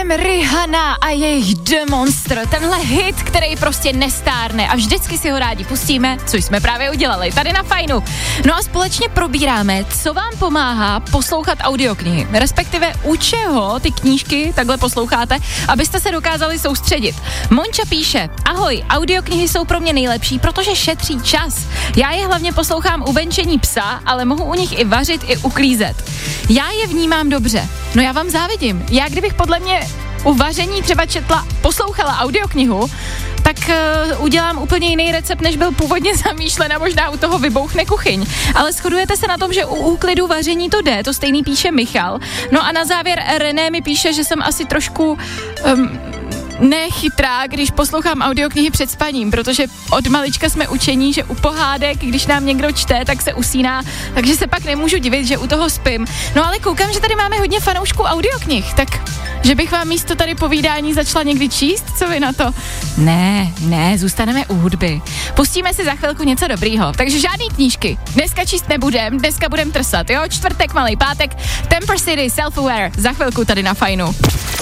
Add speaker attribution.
Speaker 1: Eminem, Rihanna a jejich The Monster. Tenhle hit, který prostě nestárne a vždycky si ho rádi pustíme, což jsme právě udělali tady na Fajnu. No a společně probíráme, co vám pomáhá poslouchat audioknihy, respektive u čeho ty knížky takhle posloucháte, abyste se dokázali soustředit. Monča píše: ahoj, audioknihy jsou pro mě nejlepší, protože šetří čas. Já je hlavně poslouchám u venčení psa, ale mohu u nich i vařit, i uklízet. Já je vnímám dobře. No já vám závidím. Já kdybych podle mě u vaření třeba poslouchala audioknihu, tak udělám úplně jiný recept, než byl původně zamýšlen a možná u toho vybouchne kuchyň. Ale shodujete se na tom, že u úklidu vaření to jde, to stejný píše Michal. No a na závěr René mi píše, že jsem asi trošku nechytrá, když poslouchám audioknihy před spaním, protože od malička jsme učení, že u pohádek, když nám někdo čte, tak se usíná, takže se pak nemůžu divit, že u toho spím. No ale koukám, že tady máme hodně fanoušků audioknih, tak že bych vám místo tady povídání začala někdy číst, co vy na to? Ne, zůstaneme u hudby. Pustíme si za chvilku něco dobrýho, takže žádný knížky. Dneska číst nebudem, dneska budem trsat, jo? Čtvrtek, malý pátek, Temper City, Self-Aware, za chvilku tady na Fajnu.